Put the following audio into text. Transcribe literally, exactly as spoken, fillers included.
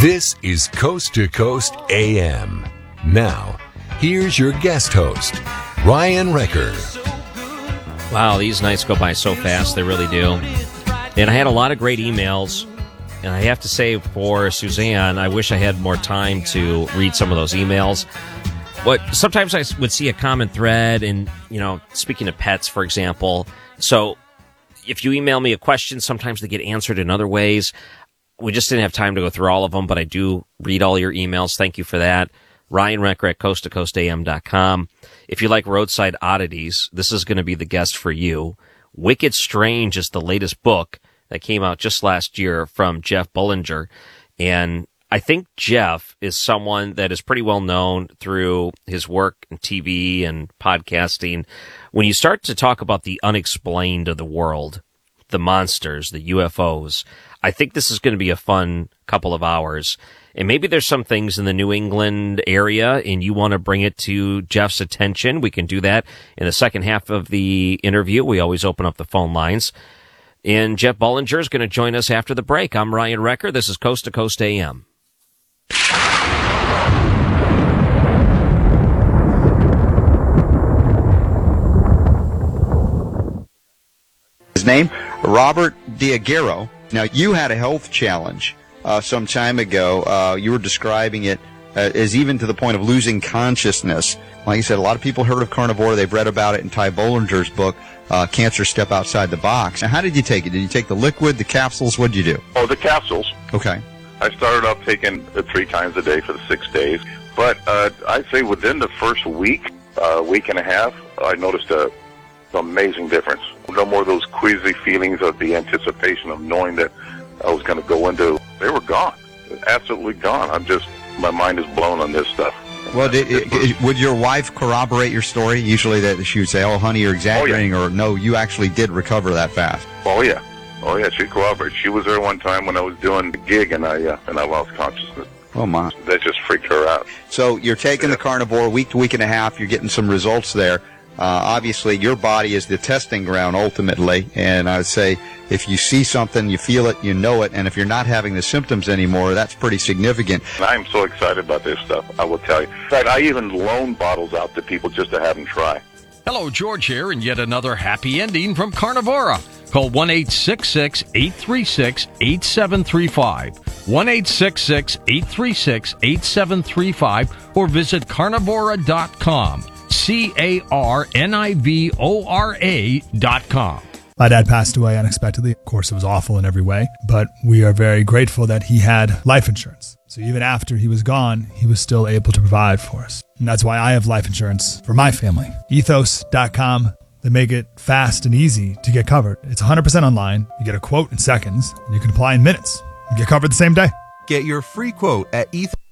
This is Coast to Coast A M. Now, here's your guest host, Ryan Recker. Wow, these nights go by so fast. They really do. And I had a lot of great emails. And I have to say, for Suzanne, I wish I had more time to read some of those emails. But sometimes I would see a common thread, and, you know, speaking of pets, for example. So if you email me a question, sometimes they get answered in other ways. We just didn't have time to go through all of them, but I do read all your emails. Thank you for that. Ryan Recker at coast to coast a m dot com. If you like roadside oddities, this is going to be the guest for you. Wicked Strange is the latest book that came out just last year from Jeff Bullinger. And I think Jeff is someone that is pretty well known through his work in T V and podcasting. When you start to talk about the unexplained of the world, the monsters, the U F Os, I think this is going to be a fun couple of hours. And maybe there's some things in the New England area and you want to bring it to Jeff's attention. We can do that in the second half of the interview. We always open up the phone lines. And Jeff Bullinger is going to join us after the break. I'm Ryan Recker. This is Coast to Coast A M. His name, Robert Diaghiero. Now, you had a health challenge uh, some time ago. Uh, you were describing it uh, as even to the point of losing consciousness. Like you said, a lot of people heard of carnivore. They've read about it in Ty Bollinger's book, uh, Cancer Step Outside the Box. Now, how did you take it? Did you take the liquid, the capsules? What did you do? Oh, the capsules. Okay. I started off taking it three times a day for the six days. But uh, I'd say within the first week, uh, week and a half, I noticed a amazing difference. No more of those queasy feelings of the anticipation of knowing that I was going to go into. They were gone. Absolutely gone. I'm just, my mind is blown on this stuff. Well, did, it, it, would your wife corroborate your story? Usually that she would say, oh, honey, you're exaggerating, oh, yeah. Or no, you actually did recover that fast. Oh, yeah. Oh, yeah, she corroborated. She was there one time when I was doing the gig, and I, uh, and I lost consciousness. Oh, my. That just freaked her out. So you're taking yeah. the carnivore week to week and a half. You're getting some results there. Uh, obviously, your body is the testing ground ultimately, and I would say if you see something, you feel it, you know it, and if you're not having the symptoms anymore, that's pretty significant. I'm so excited about this stuff, I will tell you. In fact, I even loan bottles out to people just to have them try. Hello, George here, and yet another happy ending from Carnivora. Call one eight six six, eight three six, eight seven three five, one eight six six, eight three six, eight seven three five, or visit carnivora dot com. C A R N I V O R A dot com. My dad passed away unexpectedly. Of course, it was awful in every way, but we are very grateful that he had life insurance. So even after he was gone, he was still able to provide for us. And that's why I have life insurance for my family. ethos dot com. They make it fast and easy to get covered. It's one hundred percent online. You get a quote in seconds, and you can apply in minutes. You get covered the same day. Get your free quote at ethos.